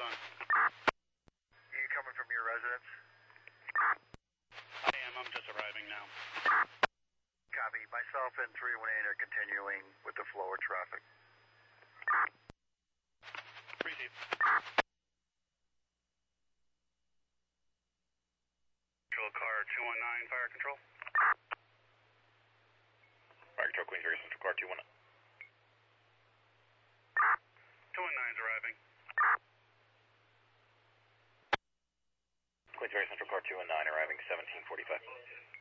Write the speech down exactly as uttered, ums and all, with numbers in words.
on. You coming from your residence? I am. I'm just arriving now. Copy. Myself and three one eight are continuing with the flow of traffic. Receive. Control car two one nine, fire control. Fire control, Queens Area Central car two one nine. two one nine's arriving. Queens Area Central car two one nine arriving seventeen forty-five.